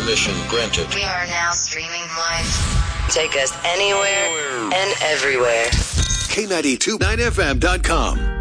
Permission granted. We are now streaming live. Take us anywhere and everywhere. K92.9FM.com.